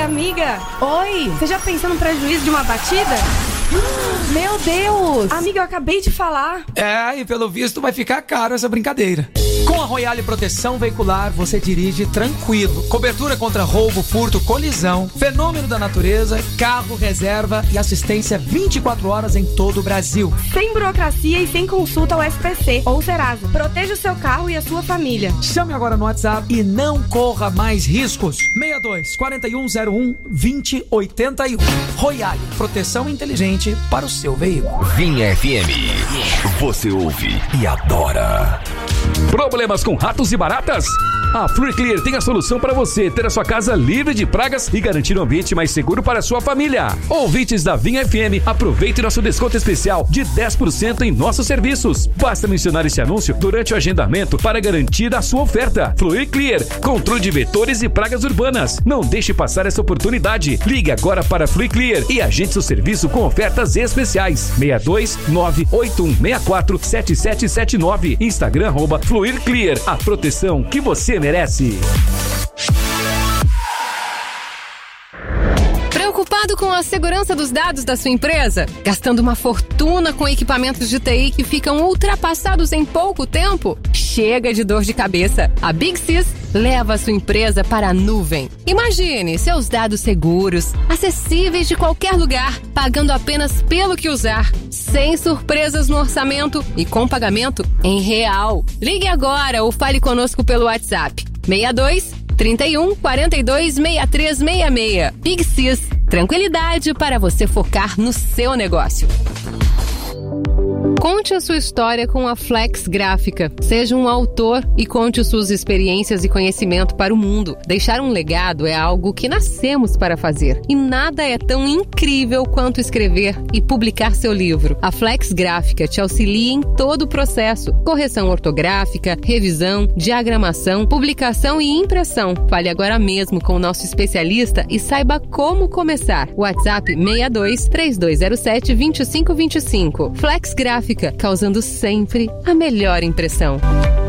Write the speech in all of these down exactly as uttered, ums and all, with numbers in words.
Amiga! Oi! Você já pensou no prejuízo de uma batida? Meu Deus! Amiga, eu acabei de falar. É, e pelo visto vai ficar caro essa brincadeira. Com a Royale Proteção Veicular, você dirige tranquilo. Cobertura contra roubo, furto, colisão, fenômeno da natureza, carro, reserva e assistência vinte e quatro horas em todo o Brasil. Sem burocracia e sem consulta ao S P C ou Serasa. Proteja o seu carro e a sua família. Chame agora no WhatsApp e não corra mais riscos. seis dois, quatro um zero um, dois zero oito um. Royale, proteção inteligente para o seu veículo. Vinha F M. Você ouve e adora. Problemas com ratos e baratas? A Flui Clear tem a solução para você ter a sua casa livre de pragas e garantir um ambiente mais seguro para a sua família. Ouvintes da Vinha F M, aproveite nosso desconto especial de dez por cento em nossos serviços. Basta mencionar esse anúncio durante o agendamento para garantir a sua oferta. Flui Clear, controle de vetores e pragas urbanas. Não deixe passar essa oportunidade. Ligue agora para Flui Clear e agende seu serviço com ofertas especiais. seis dois nove oito um seis quatro sete sete sete nove. Instagram arroba Fluir Clear. A proteção que você merece. Preocupado com a segurança dos dados da sua empresa? Gastando uma fortuna com equipamentos de T I que ficam ultrapassados em pouco tempo? Chega de dor de cabeça. A Big Sys leva a sua empresa para a nuvem. Imagine seus dados seguros, acessíveis de qualquer lugar, pagando apenas pelo que usar, sem surpresas no orçamento e com pagamento em real. Ligue agora ou fale conosco pelo WhatsApp seis dois, trinta e um, quarenta e dois, sessenta e três sessenta e seis. Big Sys, tranquilidade para você focar no seu negócio. Conte a sua história com a Flex Gráfica. Seja um autor e conte suas experiências e conhecimento para o mundo. Deixar um legado é algo que nascemos para fazer. E nada é tão incrível quanto escrever e publicar seu livro. A Flex Gráfica te auxilia em todo o processo. Correção ortográfica, revisão, diagramação, publicação e impressão. Fale agora mesmo com o nosso especialista e saiba como começar. WhatsApp seis dois, três dois zero sete, dois cinco dois cinco. Flex Gráfica, causando sempre a melhor impressão.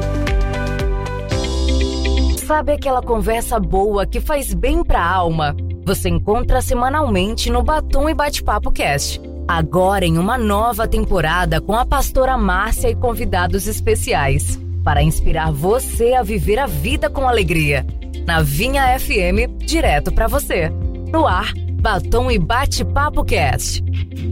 Sabe aquela conversa boa que faz bem pra alma? Você encontra semanalmente no Batom e Bate-Papo Cast. Agora em uma nova temporada com a pastora Márcia e convidados especiais. Para inspirar você a viver a vida com alegria. Na Vinha F M, direto pra você. No ar, Batom e Bate-Papo Cast.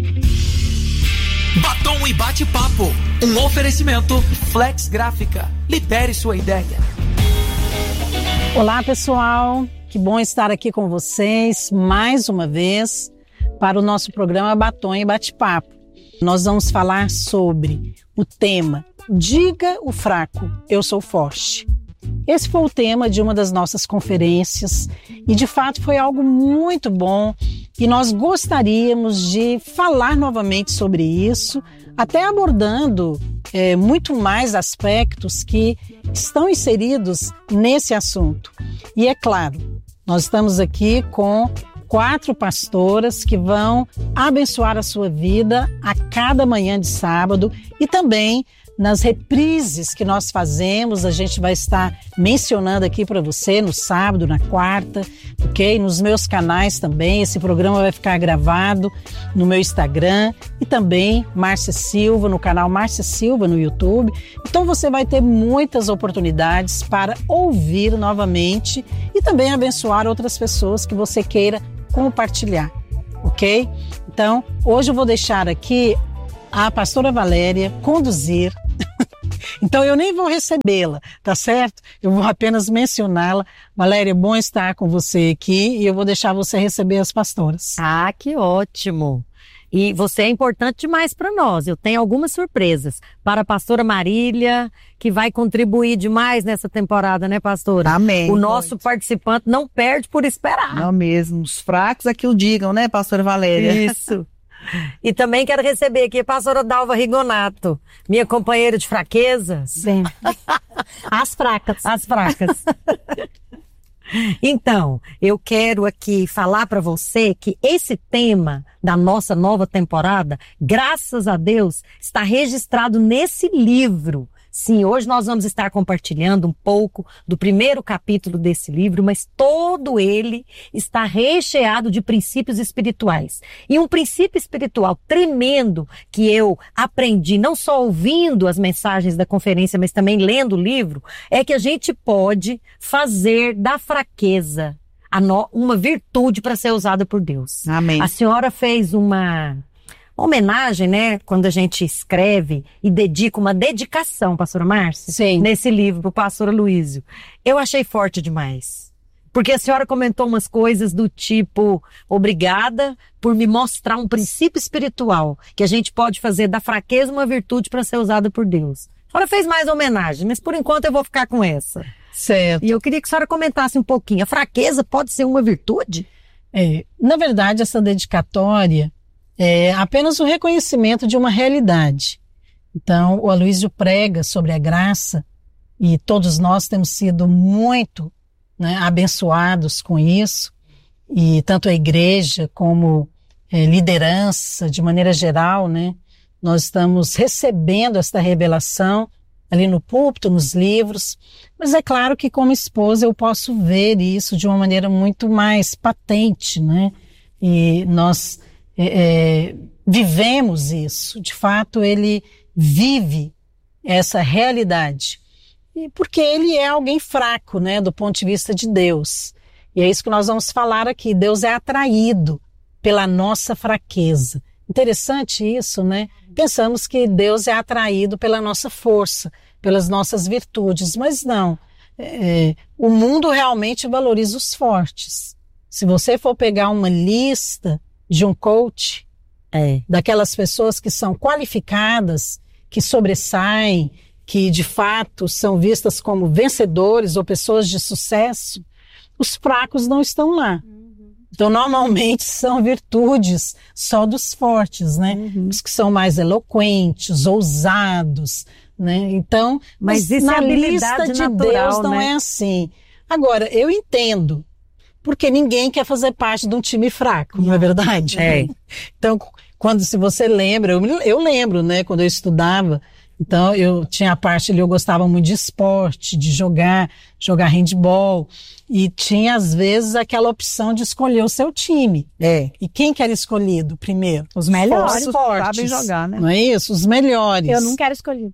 Batom e Bate-Papo, um oferecimento Flex Gráfica. Libere sua ideia. Olá, pessoal. Que bom estar aqui com vocês mais uma vez para o nosso programa Batom e Bate-Papo. Nós vamos falar sobre o tema Diga o fraco, eu sou forte. Esse foi o tema de uma das nossas conferências e, de fato, foi algo muito bom e nós gostaríamos de falar novamente sobre isso, até abordando é, muito mais aspectos que estão inseridos nesse assunto. E é claro, nós estamos aqui com quatro pastoras que vão abençoar a sua vida a cada manhã de sábado e também nas reprises que nós fazemos, a gente vai estar mencionando aqui para você no sábado, na quarta, ok? Nos meus canais também, esse programa vai ficar gravado no meu Instagram e também Márcia Silva, no canal Márcia Silva no YouTube. Então você vai ter muitas oportunidades para ouvir novamente e também abençoar outras pessoas que você queira compartilhar, ok? Então, hoje eu vou deixar aqui a pastora Valéria conduzir. Então eu nem vou recebê-la, tá certo? Eu vou apenas mencioná-la. Valéria, é bom estar com você aqui e eu vou deixar você receber as pastoras. Ah, que ótimo! E você é importante demais para nós. Eu tenho algumas surpresas para a pastora Marília, que vai contribuir demais nessa temporada, né, pastora? Amém. O nosso pode. participante não perde por esperar. Não mesmo. Os fracos é que o digam, né, pastora Valéria? Isso. E também quero receber aqui a pastora Dalva Rigonato, minha companheira de fraqueza. Sim. As fracas. As fracas. Então, eu quero aqui falar para você que esse tema da nossa nova temporada, graças a Deus, está registrado nesse livro, Sim, hoje nós vamos estar compartilhando um pouco do primeiro capítulo desse livro, mas todo ele está recheado de princípios espirituais. E um princípio espiritual tremendo que eu aprendi, não só ouvindo as mensagens da conferência, mas também lendo o livro, é que a gente pode fazer da fraqueza uma virtude para ser usada por Deus. Amém. A senhora fez uma... Uma homenagem, né? Quando a gente escreve e dedica uma dedicação, pastora Márcia, Sim. nesse livro pro pastor Aloísio. Eu achei forte demais. Porque a senhora comentou umas coisas do tipo, obrigada por me mostrar um princípio espiritual que a gente pode fazer da fraqueza uma virtude para ser usada por Deus. A senhora fez mais homenagem, mas por enquanto eu vou ficar com essa. Certo. E eu queria que a senhora comentasse um pouquinho. A fraqueza pode ser uma virtude? É, na verdade, essa dedicatória é apenas o reconhecimento de uma realidade. Então, o Aloísio prega sobre a graça e todos nós temos sido muito, né, abençoados com isso, e tanto a igreja como é, liderança, de maneira geral, né, nós estamos recebendo esta revelação ali no púlpito, nos livros, mas é claro que como esposa eu posso ver isso de uma maneira muito mais patente, né, e nós É, é, vivemos isso, de fato ele vive essa realidade, e porque ele é alguém fraco, né, do ponto de vista de Deus, e é isso que nós vamos falar aqui. Deus é atraído pela nossa fraqueza. Interessante isso, né? Pensamos que Deus é atraído pela nossa força, pelas nossas virtudes, mas não, é, o mundo realmente valoriza os fortes. Se você for pegar uma lista de um coach, é. daquelas pessoas que são qualificadas, que sobressaem, que de fato são vistas como vencedores ou pessoas de sucesso, os fracos não estão lá. Uhum. Então, normalmente são virtudes só dos fortes, né? Uhum. Os que são mais eloquentes, ousados, né? Então, mas, mas isso na é lista de natural, Deus não né? é assim. Agora, eu entendo, porque ninguém quer fazer parte de um time fraco, não é verdade? É. Então, quando, se você lembra, eu, eu lembro, né, quando eu estudava, então eu tinha a parte ali, eu gostava muito de esporte, de jogar, jogar handball, e tinha às vezes aquela opção de escolher o seu time. É. E quem que era escolhido primeiro? Os melhores, os fortes, sabem jogar, né? Não é isso? Os melhores. Eu não quero escolher.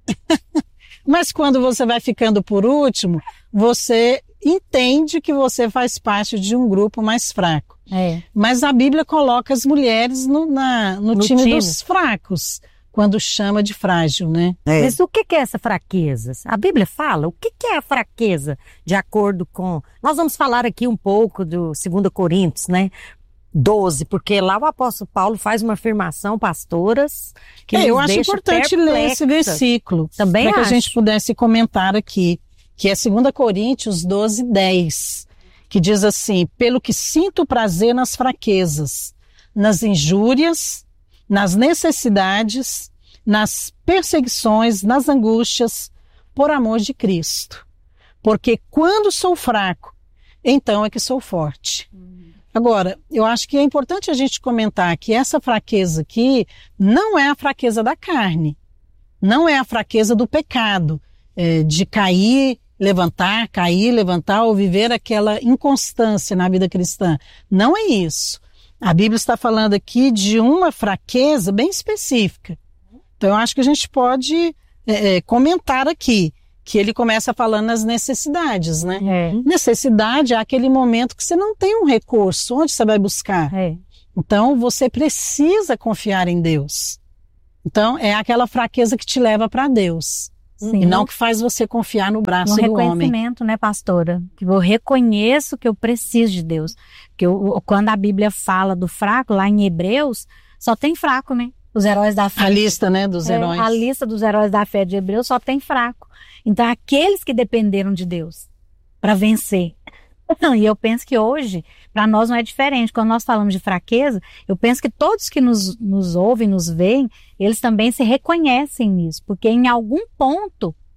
Mas quando você vai ficando por último, você entende que você faz parte de um grupo mais fraco. É. Mas a Bíblia coloca as mulheres no, na, no, no time, time dos fracos, quando chama de frágil, né? É. Mas o que é essa fraqueza? A Bíblia fala, o que é a fraqueza? De acordo com... Nós vamos falar aqui um pouco do dois Coríntios, né? doze, porque lá o apóstolo Paulo faz uma afirmação, pastoras, que é, nos eu acho deixa importante perplexas. ler esse versículo, também para que acho. a gente pudesse comentar aqui, que é dois Coríntios doze, dez, que diz assim: pelo que sinto prazer nas fraquezas, nas injúrias, nas necessidades, nas perseguições, nas angústias, por amor de Cristo. Porque quando sou fraco, então é que sou forte. Agora, eu acho que é importante a gente comentar que essa fraqueza aqui não é a fraqueza da carne, não é a fraqueza do pecado, é, de cair, levantar, cair, levantar, ou viver aquela inconstância na vida cristã. Não é isso. A Bíblia está falando aqui de uma fraqueza bem específica. Então, eu acho que a gente pode é, comentar aqui, que ele começa falando nas necessidades, né? É. Necessidade é aquele momento que você não tem um recurso, onde você vai buscar? É. Então, você precisa confiar em Deus. Então, é aquela fraqueza que te leva para Deus. Sim. E não que faz você confiar no braço um do homem. reconhecimento, né, pastora? Que eu reconheço que eu preciso de Deus. Porque eu, quando a Bíblia fala do fraco, lá em Hebreus, só tem fraco, né? Os heróis da fé. A lista, né, dos é, heróis. A lista dos heróis da fé de Hebreus só tem fraco. Então, aqueles que dependeram de Deus para vencer. E eu penso que hoje, para nós não é diferente. Quando nós falamos de fraqueza, eu penso que todos que nos, nos ouvem, nos veem, eles também se reconhecem nisso. Porque em algum ponto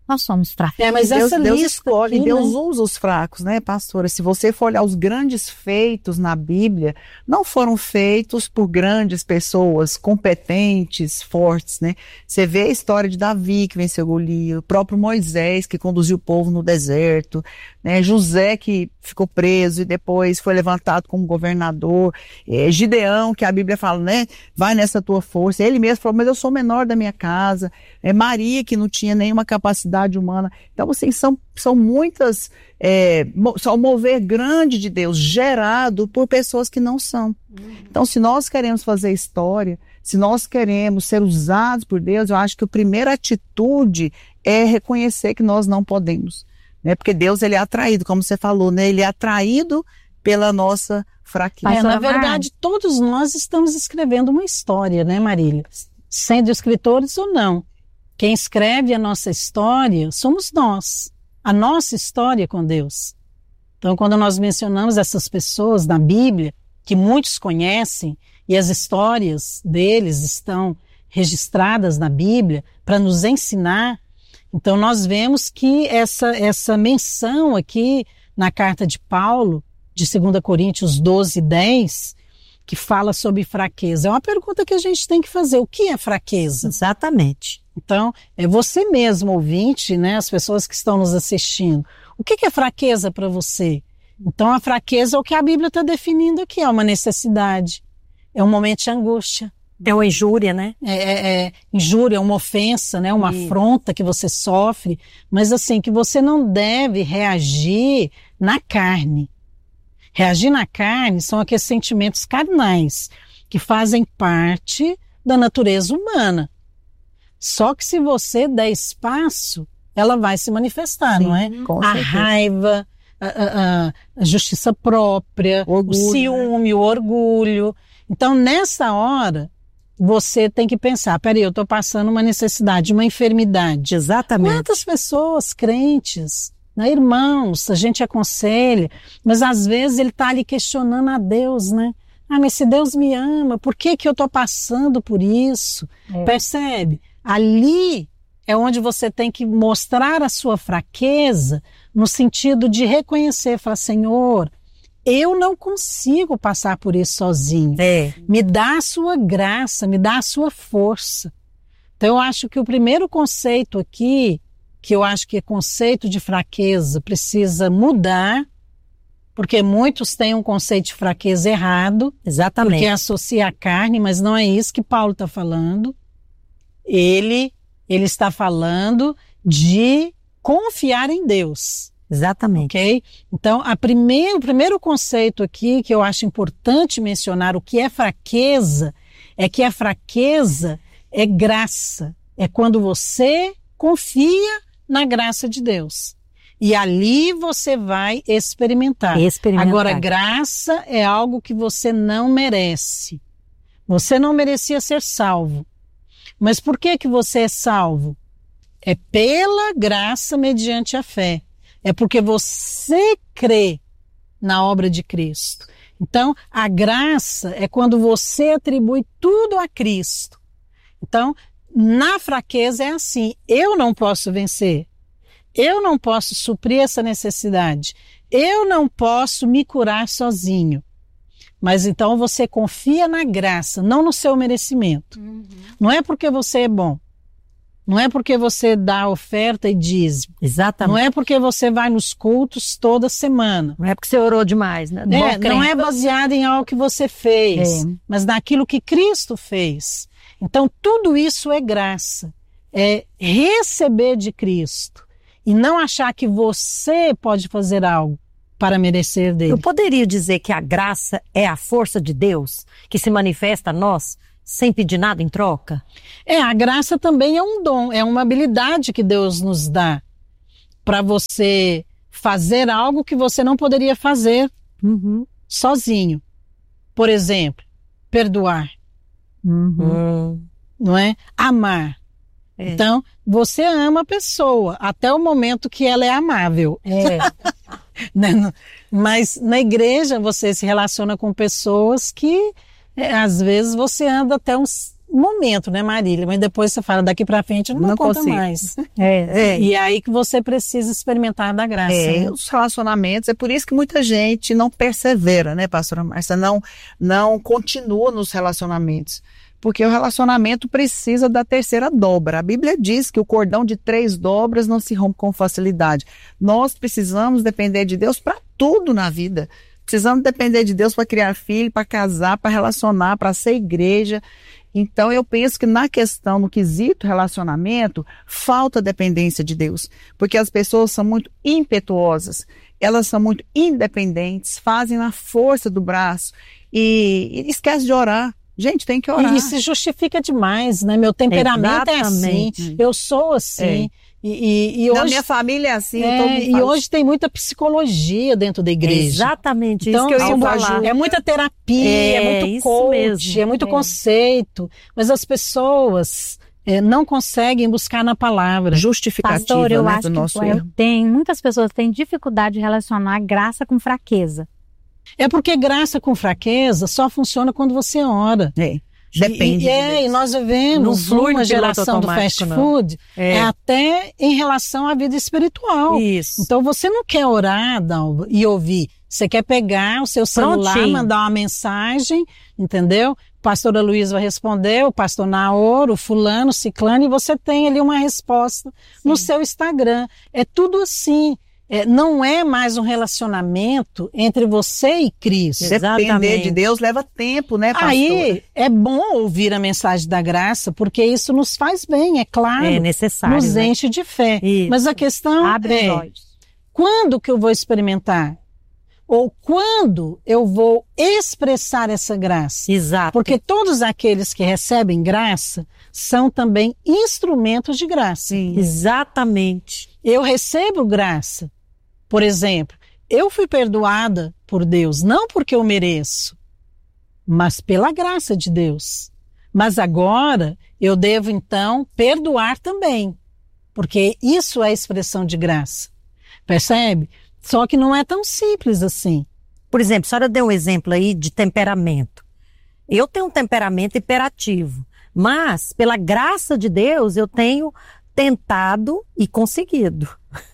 nós somos fracos. É, mas Deus, essa Deus lista escolhe, aqui, Deus né? usa os fracos, né, pastora? Se você for olhar os grandes feitos na Bíblia, não foram feitos por grandes pessoas, competentes, fortes, né? Você vê a história de Davi, que venceu Golias, o próprio Moisés, que conduziu o povo no deserto, né? José, que ficou preso e depois foi levantado como governador, é, Gideão, que a Bíblia fala, né? Vai nessa tua força. Ele mesmo falou, mas eu sou o menor da minha casa. É Maria, que não tinha nenhuma capacidade humana. Então, assim, são, são muitas, é, são um mover grande de Deus, gerado por pessoas que não são. Então, se nós queremos fazer história, se nós queremos ser usados por Deus, eu acho que a primeira atitude é reconhecer que nós não podemos, né? Porque Deus, ele é atraído, como você falou, né? Ele é atraído pela nossa fraqueza. É, na verdade, todos nós estamos escrevendo uma história, né, Marília? Sendo escritores ou não. Quem escreve a nossa história somos nós. A nossa história com Deus. Então, quando nós mencionamos essas pessoas na Bíblia, que muitos conhecem, e as histórias deles estão registradas na Bíblia para nos ensinar, então nós vemos que essa, essa menção aqui na carta de Paulo, de segunda Coríntios doze, dez, que fala sobre fraqueza. É uma pergunta que a gente tem que fazer. O que é fraqueza? Exatamente. Então, é você mesmo, ouvinte, né, as pessoas que estão nos assistindo. O que é fraqueza para você? Então, a fraqueza é o que a Bíblia está definindo aqui. É uma necessidade, é um momento de angústia. É uma injúria, né? É, é, é injúria, uma ofensa, né? Uma Sim. afronta que você sofre. Mas assim, que você não deve reagir na carne. Reagir na carne são aqueles sentimentos carnais que fazem parte da natureza humana. Só que se você der espaço, ela vai se manifestar, Sim, não é? A raiva, a, a, a justiça própria, orgulho, o ciúme, né? O orgulho. Então, nessa hora, você tem que pensar, peraí, eu estou passando uma necessidade, uma enfermidade. Exatamente. Quantas pessoas crentes, né, irmãos, a gente aconselha, mas às vezes ele está ali questionando a Deus, né? Ah, mas se Deus me ama, por que que eu estou passando por isso? É. Percebe? Ali é onde você tem que mostrar a sua fraqueza no sentido de reconhecer, falar, Senhor, eu não consigo passar por isso sozinho. É. Me dá a sua graça, me dá a sua força. Então eu acho que o primeiro conceito aqui, que eu acho que é conceito de fraqueza, precisa mudar, porque muitos têm um conceito de fraqueza errado. Exatamente. Porque associa a carne, mas não é isso que Paulo está falando. Ele, ele está falando de confiar em Deus. Exatamente. Ok? Então, a primeiro, o primeiro conceito aqui que eu acho importante mencionar, o que é fraqueza, é que a fraqueza é graça. É quando você confia na graça de Deus. E ali você vai experimentar. experimentar. Agora, graça é algo que você não merece. Você não merecia ser salvo. Mas por que que você é salvo? É pela graça mediante a fé. É porque você crê na obra de Cristo. Então, a graça é quando você atribui tudo a Cristo. Então, na fraqueza é assim, eu não posso vencer. Eu não posso suprir essa necessidade. Eu não posso me curar sozinho. Mas então você confia na graça, não no seu merecimento. Uhum. Não é porque você é bom. Não é porque você dá oferta e dízimo. Exatamente. Não é porque você vai nos cultos toda semana. Não é porque você orou demais, né? É, não é baseado em algo que você fez, é. mas naquilo que Cristo fez. Então tudo isso é graça. É receber de Cristo. E não achar que você pode fazer algo para merecer dele. Eu poderia dizer que a graça é a força de Deus que se manifesta a nós sem pedir nada em troca? É, a graça também é um dom, é uma habilidade que Deus nos dá para você fazer algo que você não poderia fazer uhum. sozinho. Por exemplo, perdoar. Uhum. Não é? Amar. É. Então, você ama a pessoa até o momento que ela é amável. É. Mas na igreja você se relaciona com pessoas que, é, às vezes, você anda até uns momento, né, Marília? Mas depois você fala, daqui pra frente não, não conta consigo. mais. É, é. E é aí que você precisa experimentar da graça. É, né? Os relacionamentos, é por isso que muita gente não persevera, né, pastora Márcia? Não, não continua nos relacionamentos. Porque o relacionamento precisa da terceira dobra. A Bíblia diz que o cordão de três dobras não se rompe com facilidade. Nós precisamos depender de Deus para tudo na vida. Precisamos depender de Deus para criar filho, para casar, para relacionar, para ser igreja. Então, eu penso que na questão, no quesito relacionamento, falta dependência de Deus. Porque as pessoas são muito impetuosas, elas são muito independentes, fazem na força do braço e, e esquecem de orar. Gente, tem que orar. E se justifica demais, né? Meu temperamento Exatamente. é assim, eu sou assim. É. E, e, e Na hoje, minha família é assim. é, todo mundo e fala. hoje tem muita psicologia dentro da igreja. Exatamente, Então, isso que eu ia assim, falar. é muita terapia, é, É, muito isso coach, mesmo. é muito É. conceito. Mas as pessoas é, não conseguem buscar na palavra. Justificativa, Pastor, eu né, acho do que nosso é, erro. tem, muitas pessoas têm dificuldade de relacionar graça com fraqueza. É porque graça com fraqueza só funciona quando você ora. É. Depende. E, é, e nós Não vivemos flui no uma piloto geração do automático, fast não. food É. é até em relação à vida espiritual. Isso. Então você não quer orar Dalva, e ouvir. Você quer pegar o seu celular, Prontinho. mandar uma mensagem, entendeu? A pastora Luísa vai responder, o pastor Naor, o fulano, o ciclano, e você tem ali uma resposta no seu Instagram. É tudo assim. É, não é mais um relacionamento entre você e Cristo. Depender Exatamente. de Deus leva tempo, né, pastor? Aí é bom ouvir a mensagem da graça, porque isso nos faz bem, é claro. É necessário. Nos né? enche de fé. Isso. Mas a questão Abre os é, olhos. quando que eu vou experimentar? Ou quando eu vou expressar essa graça? Exato. Porque todos aqueles que recebem graça são também instrumentos de graça. Exatamente. Eu recebo graça. Por exemplo, eu fui perdoada por Deus, não porque eu mereço, mas pela graça de Deus. Mas agora eu devo então perdoar também, porque isso é expressão de graça. Percebe? Só que não é tão simples assim. Por exemplo, a senhora deu um exemplo aí de temperamento. Eu tenho um temperamento hiperativo, mas pela graça de Deus eu tenho tentado e conseguido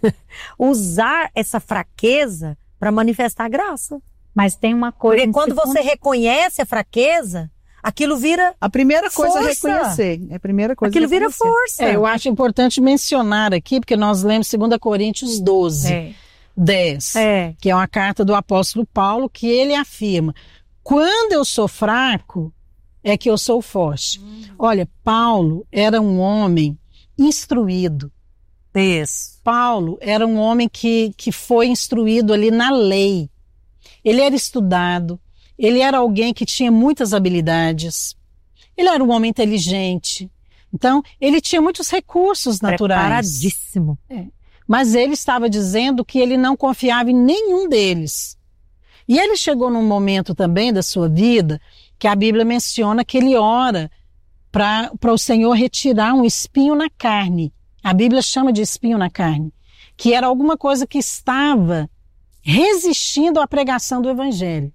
usar essa fraqueza para manifestar a graça. Mas tem uma coisa... Porque quando você reconhece a fraqueza, aquilo vira A primeira coisa Força. é reconhecer. É a primeira coisa aquilo é vira reconhecer. força. É, eu acho importante mencionar aqui, porque nós lemos dois Coríntios doze, É. dez, É. que é uma carta do apóstolo Paulo, que ele afirma, quando eu sou fraco, é que eu sou forte. Olha, Paulo era um homem instruído. Isso. Paulo era um homem que, que foi instruído ali na lei. Ele era estudado, ele era alguém que tinha muitas habilidades, ele era um homem inteligente. Então, ele tinha muitos recursos naturais. Preparadíssimo. Mas ele estava dizendo que ele não confiava em nenhum deles. E ele chegou num momento também da sua vida que a Bíblia menciona que ele ora para o Senhor retirar um espinho na carne. A Bíblia chama de espinho na carne, que era alguma coisa que estava resistindo à pregação do Evangelho.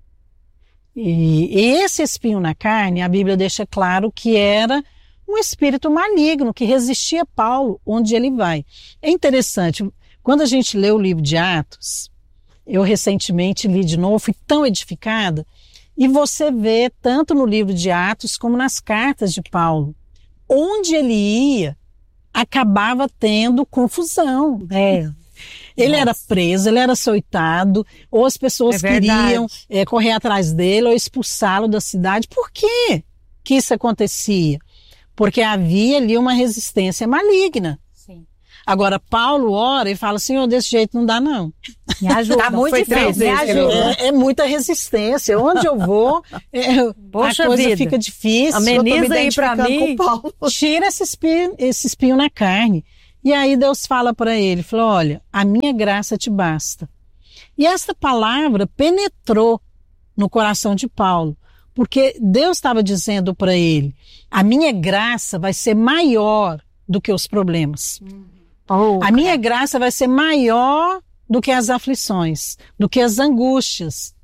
E, e esse espinho na carne, a Bíblia deixa claro que era um espírito maligno que resistia a Paulo onde ele vai. É interessante, quando a gente lê o livro de Atos, eu recentemente li de novo, fui tão edificada, e você vê tanto no livro de Atos como nas cartas de Paulo, onde ele ia, acabava tendo confusão. É. Ele Nossa. era preso, ele era açoitado, ou as pessoas É verdade. queriam é, correr atrás dele ou expulsá-lo da cidade. Por quê que isso acontecia? Porque havia ali uma resistência maligna. Sim. Agora, Paulo ora e fala, Senhor, desse jeito não dá não. Me ajuda. Tá muito Foi difícil, três vezes me que ele ajuda. orou. É, é muita resistência. Onde eu vou, é, Poxa a coisa vida. fica difícil. Ameniza eu tô me aí pra identificando mim. com Paulo. Tira esse espinho, esse espinho na carne. E aí Deus fala para ele, falou, olha, a minha graça te basta. E essa palavra penetrou no coração de Paulo, porque Deus estava dizendo para ele, a minha graça vai ser maior do que os problemas. Oh, A minha graça vai ser maior do que as aflições, do que as angústias.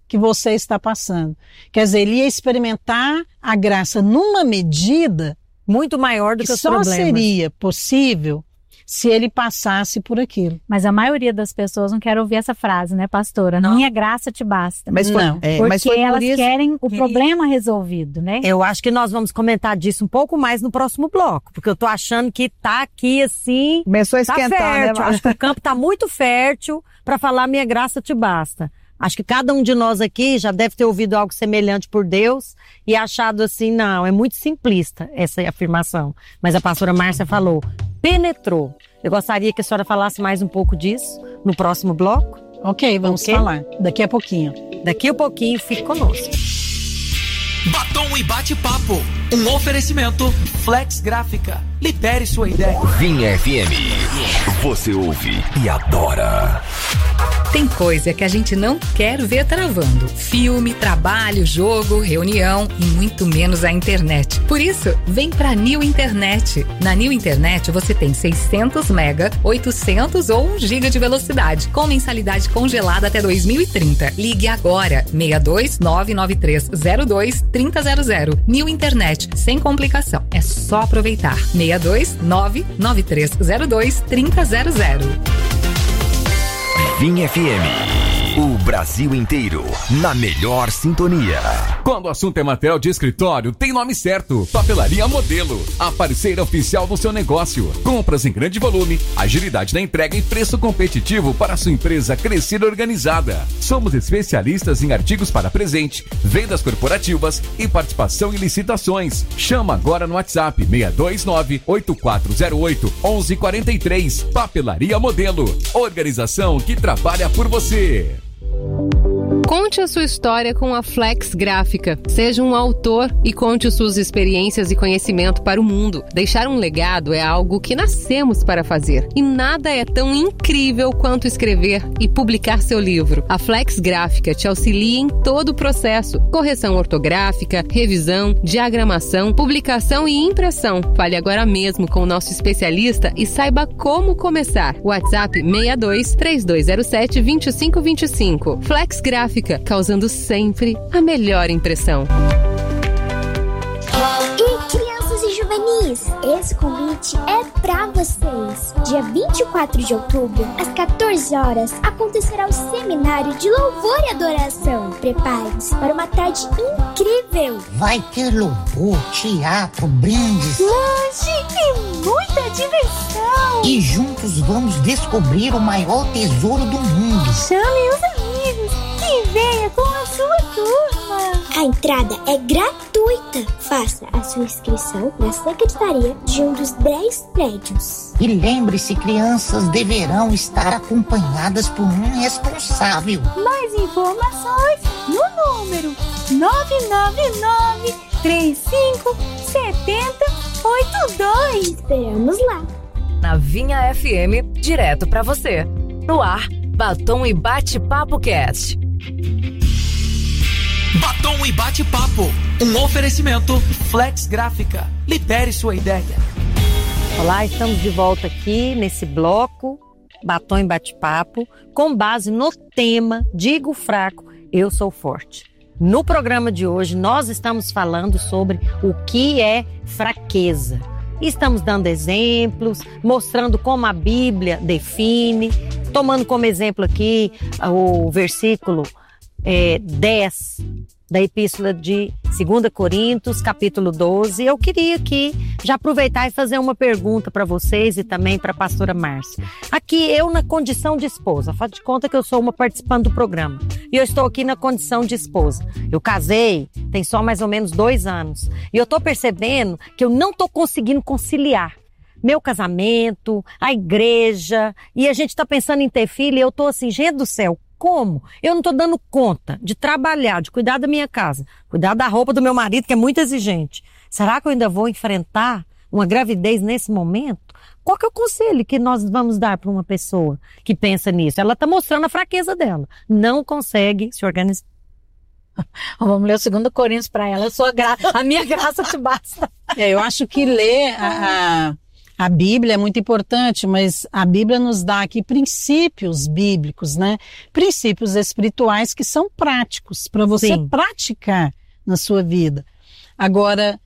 que você está passando. Quer dizer, ele ia experimentar a graça numa medida muito maior do que, que os só problemas. Seria possível se ele passasse por aquilo. Mas a maioria das pessoas não quer ouvir essa frase, né, pastora? Não. Minha graça te basta. Mas foi, não. É, porque mas foi elas por isso... querem o problema resolvido, né? Eu acho que nós vamos comentar disso um pouco mais no próximo bloco, porque eu tô achando que tá aqui assim... Começou a esquentar, tá fértil. né? Acho que o campo tá muito fértil para falar minha graça te basta. Acho que cada um de nós aqui já deve ter ouvido algo semelhante por Deus e achado assim, não, é muito simplista essa afirmação. Mas a pastora Márcia falou, penetrou. Eu gostaria que a senhora falasse mais um pouco disso no próximo bloco. Ok, vamos okay? falar. Daqui a pouquinho. Daqui a pouquinho, fique conosco. Batom e bate-papo. Um oferecimento Flex Gráfica. Libere sua ideia. Vinha F M. Você ouve e adora. Tem coisa que a gente não quer ver travando. Filme, trabalho, jogo, reunião e muito menos a internet. Por isso, vem pra New Internet. Na New Internet você tem seiscentos mega, oitocentos ou um giga de velocidade, com mensalidade congelada até dois mil e trinta. Ligue agora, seis dois nove nove três zero dois três zero zero zero. New Internet, sem complicação. É só aproveitar. seis dois nove nove três zero dois três zero zero. Vinha F M. O Brasil inteiro na melhor sintonia. Quando o assunto é material de escritório, tem nome certo. Papelaria Modelo, a parceira oficial do seu negócio. Compras em grande volume, agilidade na entrega e preço competitivo para a sua empresa crescer organizada. Somos especialistas em artigos para presente, vendas corporativas e participação em licitações. Chama agora no WhatsApp seis dois nove oito quatro zero oito um um quatro três. Papelaria Modelo, organização que trabalha por você. Conte a sua história com a Flex Gráfica. Seja um autor e conte suas experiências e conhecimento para o mundo. Deixar um legado é algo que nascemos para fazer. E nada é tão incrível quanto escrever e publicar seu livro. A Flex Gráfica te auxilia em todo o processo. Correção ortográfica, revisão, diagramação, publicação e impressão. Fale agora mesmo com o nosso especialista e saiba como começar. WhatsApp seis dois três dois zero sete dois cinco dois cinco. Flex Gráfica, causando sempre a melhor impressão. E crianças e juvenis, esse convite é pra vocês. Dia vinte e quatro de outubro, às quatorze horas, acontecerá o seminário de louvor e adoração. Prepare-se para uma tarde incrível. Vai ter louvor, teatro, brindes, lanche e muita diversão. E juntos vamos descobrir o maior tesouro do mundo. Chame os amigos e venha com a sua turma. A entrada é gratuita. Faça a sua inscrição na secretaria de um dos dez prédios. E lembre-se, crianças deverão estar acompanhadas por um responsável. Mais informações no número nove nove nove três cinco sete zero oito dois. Esperamos lá. Na Vinha F M, direto pra você. No ar, Batom e Bate-Papo Cast. Batom e Bate-Papo. Um oferecimento Flex Gráfica. Libere sua ideia. Olá, estamos de volta aqui nesse bloco Batom e Bate-Papo com base no tema Digo Fraco, Eu Sou Forte. No programa de hoje nós estamos falando sobre o que é fraqueza. Estamos dando exemplos, mostrando como a Bíblia define, tomando como exemplo aqui o versículo é, dez da Epístola de dois Coríntios, capítulo doze. Eu queria aqui já aproveitar e fazer uma pergunta para vocês e também para a pastora Márcia. Aqui eu na condição de esposa, faz de conta que eu sou uma participante do programa e eu estou aqui na condição de esposa. Eu casei, tem só mais ou menos dois anos e eu estou percebendo que eu não estou conseguindo conciliar meu casamento, a igreja, e a gente está pensando em ter filho e eu estou assim, gente do céu, como? Eu não estou dando conta de trabalhar, de cuidar da minha casa, cuidar da roupa do meu marido, que é muito exigente. Será que eu ainda vou enfrentar uma gravidez nesse momento? Qual que é o conselho que nós vamos dar para uma pessoa que pensa nisso? Ela está mostrando a fraqueza dela. Não consegue se organizar. Vamos ler o dois Coríntios para ela. Eu sou a, gra... a minha graça te basta. É, eu acho que ler a, a, A Bíblia é muito importante, mas a Bíblia nos dá aqui princípios bíblicos, né? Princípios espirituais que são práticos, para você Sim. praticar na sua vida. Agora,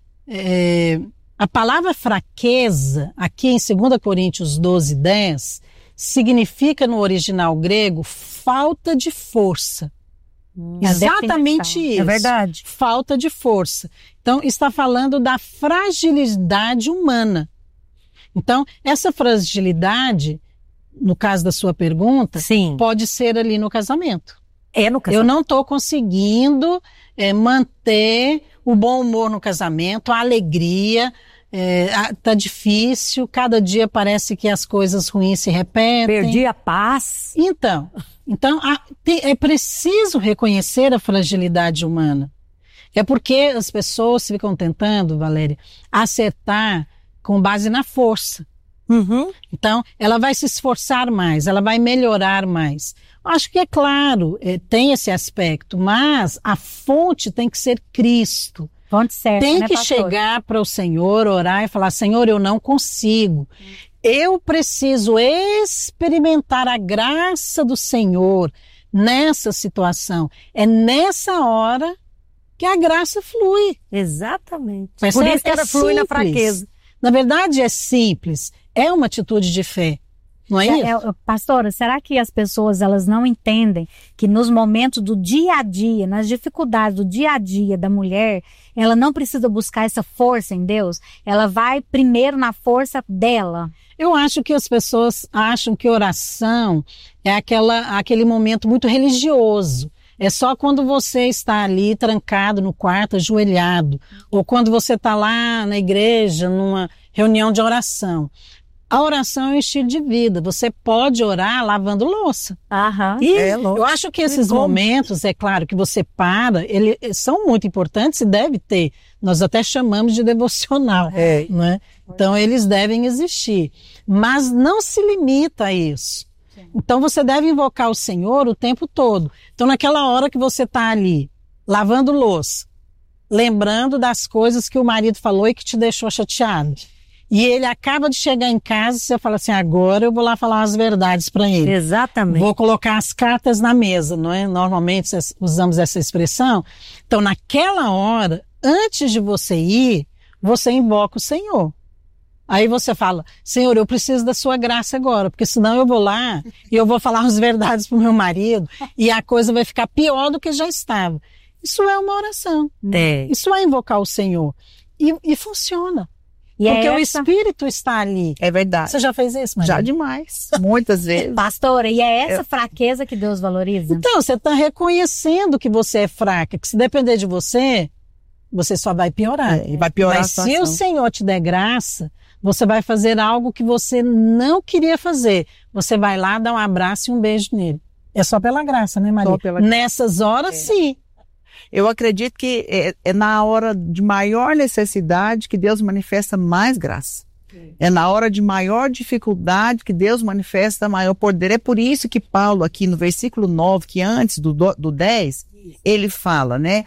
é, a palavra fraqueza, aqui em dois Coríntios doze, dez, significa no original grego falta de força. Hum, Exatamente isso. É verdade. Falta de força. Então, está falando da fragilidade humana. Então, essa fragilidade, no caso da sua pergunta, Sim. pode ser ali no casamento. É no casamento. Eu não estou conseguindo é, manter o bom humor no casamento, a alegria. É, tá difícil, cada dia parece que as coisas ruins se repetem. Perdi a paz. Então, então a, te, é preciso reconhecer a fragilidade humana. É porque as pessoas ficam tentando, Valéria, acertar com base na força. Uhum. Então, ela vai se esforçar mais, ela vai melhorar mais. Acho que é claro, é, tem esse aspecto, mas a fonte tem que ser Cristo. Fonte certa, Tem né, que pastor? chegar para o Senhor, orar e falar, Senhor, eu não consigo. Eu preciso experimentar a graça do Senhor nessa situação. É nessa hora que a graça flui. Exatamente. Mas Por é, isso que ela é flui na simples. fraqueza. Na verdade, é simples. É uma atitude de fé. Não é, é, isso? É, pastora, será que as pessoas elas não entendem que nos momentos do dia a dia, nas dificuldades do dia a dia da mulher, ela não precisa buscar essa força em Deus? Ela vai primeiro na força dela. Eu acho que as pessoas acham que oração é aquela, aquele momento muito religioso. É só quando você está ali trancado no quarto, ajoelhado, ou quando você está lá na igreja, numa reunião de oração. A oração é um estilo de vida. Você pode orar lavando louça. Aham. E é, eu acho que esses momentos, é claro, que você para, eles são muito importantes e deve ter. Nós até chamamos de devocional. É. Né? Então, eles devem existir. Mas não se limita a isso. Então, você deve invocar o Senhor o tempo todo. Então, naquela hora que você está ali, lavando louça, lembrando das coisas que o marido falou e que te deixou chateado. E ele acaba de chegar em casa e você fala assim, agora eu vou lá falar as verdades para ele. Exatamente. Vou colocar as cartas na mesa, não é? Normalmente usamos essa expressão. Então, naquela hora, antes de você ir, você invoca o Senhor. Aí você fala, Senhor, eu preciso da sua graça agora, porque senão eu vou lá e eu vou falar as verdades pro meu marido e a coisa vai ficar pior do que já estava. Isso é uma oração. É. Isso é invocar o Senhor. E, e funciona. E Porque é o essa... Espírito está ali. É verdade. Você já fez isso, Maria? Já demais. Muitas vezes. Pastora, e é essa Eu... fraqueza que Deus valoriza? Então, você está reconhecendo que você é fraca, que se depender de você, você só vai piorar. É, e vai piorar Mas a se o Senhor te der graça, você vai fazer algo que você não queria fazer. Você vai lá, dar um abraço e um beijo nele. É só pela graça, né, Maria? Só pela... Nessas horas, é. sim. Eu acredito que é, é na hora de maior necessidade que Deus manifesta mais graça. É na hora de maior dificuldade que Deus manifesta maior poder. É por isso que Paulo aqui no versículo nove, que antes do, do dez, ele fala, né?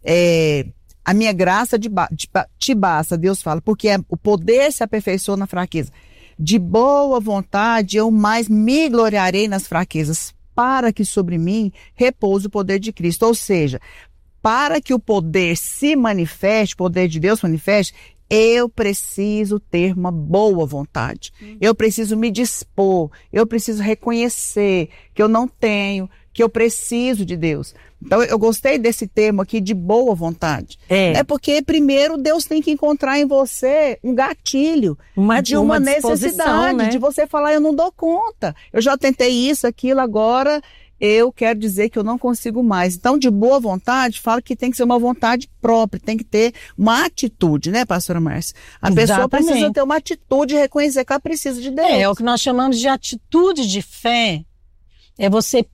É, a minha graça de, de, te basta, Deus fala, porque é, o poder se aperfeiçoa na fraqueza. De boa vontade eu mais me gloriarei nas fraquezas, para que sobre mim repouse o poder de Cristo. Ou seja, para que o poder se manifeste, o poder de Deus se manifeste, eu preciso ter uma boa vontade. Uhum. Eu preciso me dispor, eu preciso reconhecer que eu não tenho, que eu preciso de Deus. Então, eu gostei desse termo aqui de boa vontade. É, é porque, primeiro, Deus tem que encontrar em você um gatilho uma, de uma, uma necessidade, né? de você falar, eu não dou conta. Eu já tentei isso, aquilo, agora eu quero dizer que eu não consigo mais. Então, de boa vontade, fala que tem que ser uma vontade própria, tem que ter uma atitude, né, pastora Márcia? A Exatamente. pessoa precisa ter uma atitude e reconhecer que ela precisa de Deus. É, é o que nós chamamos de atitude de fé. É você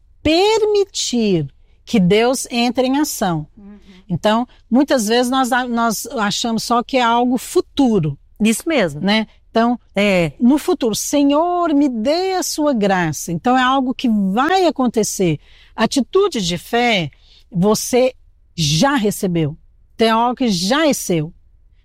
permitir que Deus entre em ação. Uhum. Então, muitas vezes nós, nós achamos só que é algo futuro. Isso mesmo. Né? Então, é, no futuro, Senhor, me dê a sua graça. Então, é algo que vai acontecer. Atitude de fé, você já recebeu. Tem algo que já é seu.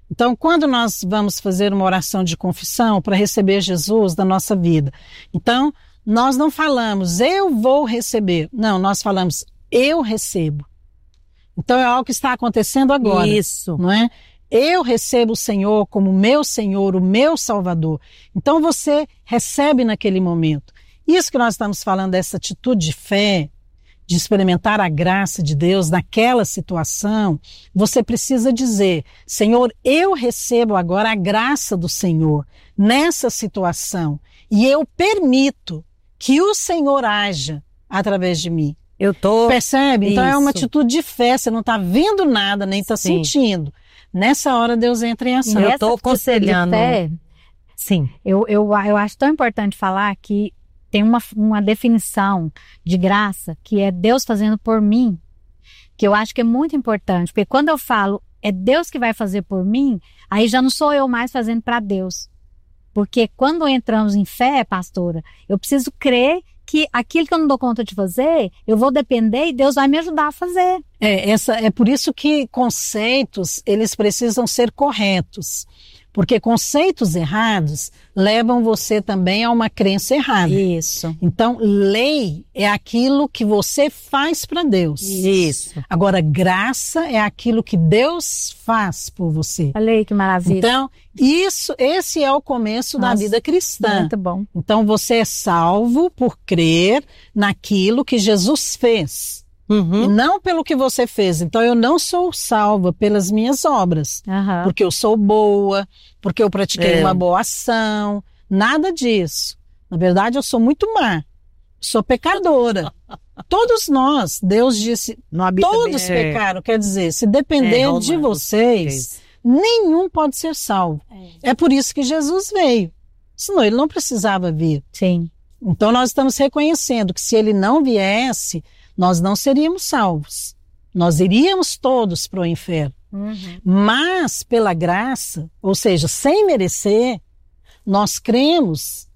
Então, quando nós vamos fazer uma oração de confissão para receber Jesus na nossa vida, então, nós não falamos, eu vou receber. Não, nós falamos, eu recebo. Então, é algo que está acontecendo agora. Isso. Não é? Eu recebo o Senhor como meu Senhor, o meu Salvador. Então você recebe naquele momento. Isso que nós estamos falando, dessa atitude de fé, de experimentar a graça de Deus naquela situação, você precisa dizer, Senhor, eu recebo agora a graça do Senhor nessa situação e eu permito que o Senhor haja através de mim. Eu tô... Percebe? Então Isso. é uma atitude de fé, você não está vendo nada, nem está sentindo. Nessa hora Deus entra em ação. Eu estou aconselhando. Fé, Sim. Eu, eu, eu acho tão importante falar que tem uma, uma definição de graça que é Deus fazendo por mim, que eu acho que é muito importante, porque quando eu falo é Deus que vai fazer por mim, aí já não sou eu mais fazendo para Deus. Porque quando entramos em fé, pastora, eu preciso crer que aquilo que eu não dou conta de fazer, eu vou depender e Deus vai me ajudar a fazer. É, essa, é por isso que conceitos, eles precisam ser corretos. Porque conceitos errados levam você também a uma crença errada. Isso. Então, lei é aquilo que você faz para Deus. Isso. Agora, graça é aquilo que Deus faz por você. Olha aí que maravilha. Então, isso, esse é o começo Nossa, da vida cristã. Muito bom. Então, você é salvo por crer naquilo que Jesus fez. Uhum. E não pelo que você fez. Então eu não sou salva pelas minhas obras, uhum. porque eu sou boa, porque eu pratiquei é. uma boa ação, nada disso. Na verdade eu sou muito má, sou pecadora. Todos nós, Deus disse, todos bem, pecaram, é. quer dizer, se depender é, de vocês, nenhum pode ser salvo. É. é por isso que Jesus veio, senão ele não precisava vir. Sim. Então nós estamos reconhecendo que se ele não viesse, nós não seríamos salvos. Nós iríamos todos para o inferno. Uhum. Mas, pela graça, ou seja, sem merecer, nós cremos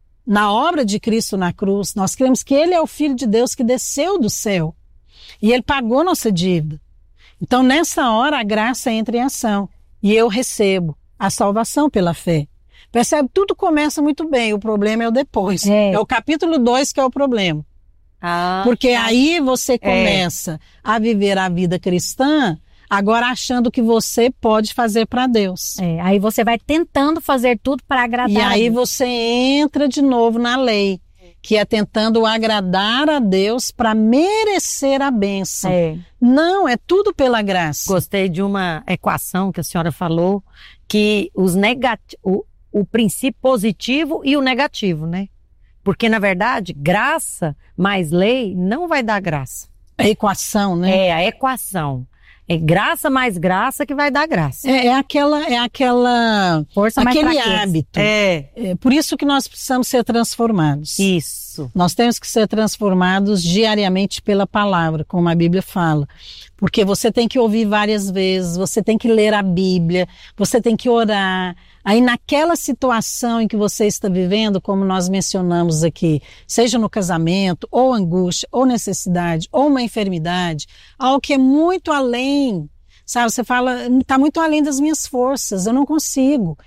na obra de Cristo na cruz. Nós cremos que Ele é o Filho de Deus que desceu do céu. E Ele pagou nossa dívida. Então, nessa hora, a graça entra em ação. E eu recebo a salvação pela fé. Percebe? Tudo começa muito bem. O problema é o depois. É, é o capítulo dois que é o problema. Ah, Porque tá. aí você começa é. a viver a vida cristã, agora achando que você pode fazer para Deus. É, aí você vai tentando fazer tudo para agradar. E aí você entra de novo na lei, que é tentando agradar a Deus para merecer a bênção. É. Não, é tudo pela graça. Gostei de uma equação que a senhora falou, que os negati- o, o princípio positivo e o negativo, né? Porque, na verdade, graça mais lei não vai dar graça. A equação, né? É, a equação. É graça mais graça que vai dar graça. É, é aquela, é aquela, força aquele mais hábito. É. é. Por isso que nós precisamos ser transformados. Isso. Nós temos que ser transformados diariamente pela palavra, como a Bíblia fala. Porque você tem que ouvir várias vezes, você tem que ler a Bíblia, você tem que orar. Aí naquela situação em que você está vivendo, como nós mencionamos aqui, seja no casamento, ou angústia, ou necessidade, ou uma enfermidade, algo que é muito além, sabe? Você fala, está muito além das minhas forças, eu não consigo.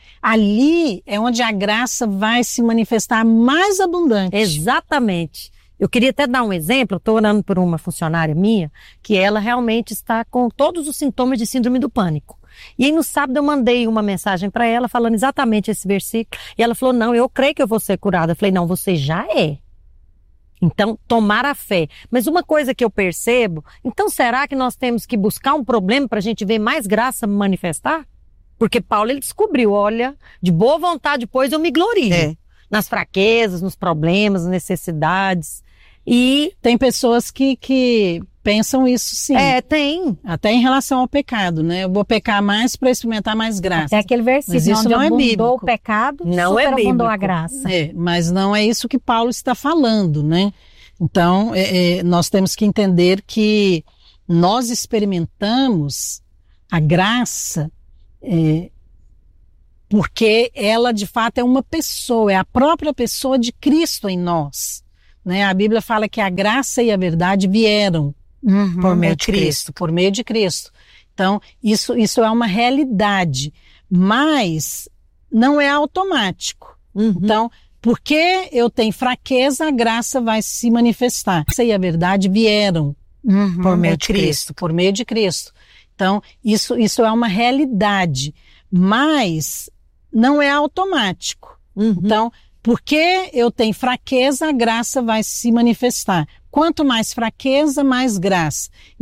Ali é onde a graça vai se manifestar mais abundante. Exatamente. Eu queria até dar um exemplo, eu estou orando por uma funcionária minha, que ela realmente está com todos os sintomas de síndrome do pânico. E aí no sábado eu mandei uma mensagem para ela falando exatamente esse versículo. E ela falou, não, eu creio que eu vou ser curada. Eu falei, não, você já é. Então, tomar a fé. Mas uma coisa que eu percebo, então será que nós temos que buscar um problema para a gente ver mais graça manifestar? Porque Paulo, ele descobriu, olha, de boa vontade depois eu me glorio. É. Nas fraquezas, nos problemas, nas necessidades. E tem pessoas que, que pensam isso sim. É, tem. Até em relação ao pecado, né? Eu vou pecar mais para experimentar mais graça. É aquele versículo, mas isso onde não é bíblico. O pecado, não é bíblico. A graça. É, mas não é isso que Paulo está falando, né? Então, é, é, nós temos que entender que nós experimentamos a graça é, porque ela, de fato, é uma pessoa, é a própria pessoa de Cristo em nós. Né? A Bíblia fala que a graça e a verdade vieram uhum, por meio de Cristo, Cristo, por meio de Cristo. Então, isso, isso é uma realidade. mas não é automático. Uhum. Então, porque eu tenho fraqueza, a graça vai se manifestar. Essa e a verdade vieram Uhum, por meio é de Cristo, por meio de Cristo. Então, isso, isso é uma realidade, mas não é automático. Uhum. Então, porque eu tenho fraqueza, a graça vai se manifestar. Quanto mais fraqueza, mais graça.